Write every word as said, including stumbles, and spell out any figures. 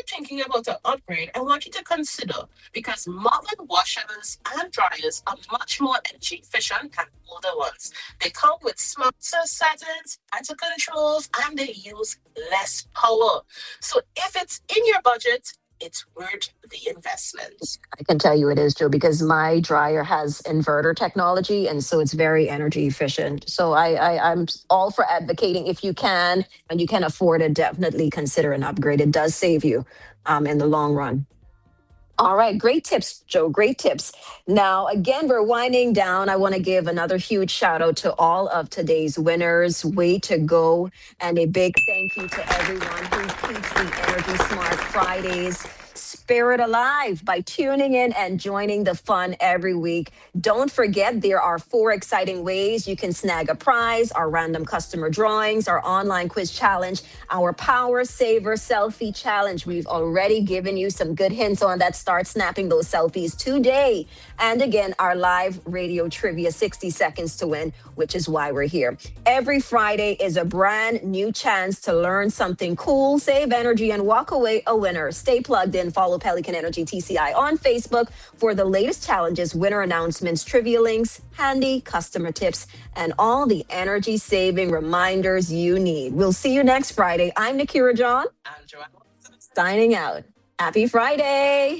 thinking about an upgrade, I want you to consider because modern washers and dryers are much more energy efficient than older ones. They come with smarter settings, better controls, and they use less power. So if it's in your budget, it's worth the investment. I can tell you it is, Joe, because my dryer has inverter technology, and so it's very energy efficient. So I, I I'm all for advocating if you can and you can afford it, definitely consider an upgrade. It does save you um, in the long run. All right, great tips, Joe. Great tips. Now, again, we're winding down. I want to give another huge shout out to all of today's winners. Way to go. And a big thank you to everyone who keeps the Energy Smart Fridays spirit alive by tuning in and joining the fun every week. Don't forget, there are four exciting ways you can snag a prize: our random customer drawings, our online quiz challenge, our Power Saver Selfie Challenge. We've already given you some good hints on that. Start snapping those selfies today. And again, our live radio trivia, sixty seconds to win, which is why we're here. Every Friday is a brand new chance to learn something cool, save energy, and walk away a winner. Stay plugged in. Follow Pelican Energy T C I on Facebook for the latest challenges, winner announcements, trivia links, handy customer tips, and all the energy saving reminders you need. We'll see you next Friday. I'm Nikira John, And Joanne, signing out. Happy Friday.